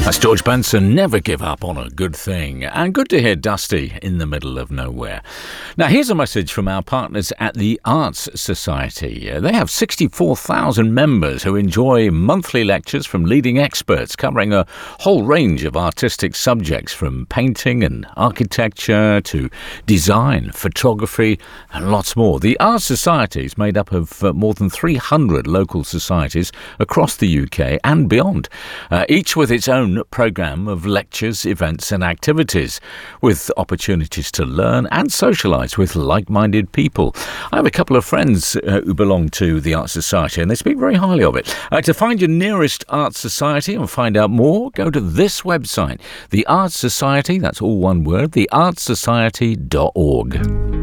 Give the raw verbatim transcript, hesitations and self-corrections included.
That's George Benson, Never Give Up on a Good Thing. And good to hear Dusty in the middle of nowhere. Now, here's a message from our partners at the Arts Society. Uh, they have sixty-four thousand members who enjoy monthly lectures from leading experts covering a whole range of artistic subjects, from painting and architecture to design, photography, and lots more. The Arts Society is made up of uh, more than three hundred local societies across the U K and beyond, uh, each with its own programme of lectures, events and activities, with opportunities to learn and socialise with like-minded people. I have a couple of friends uh, who belong to the Arts Society, and they speak very highly of it. Uh, to find your nearest Arts Society and find out more, go to this website, the Arts Society, that's all one word, the arts society dot org.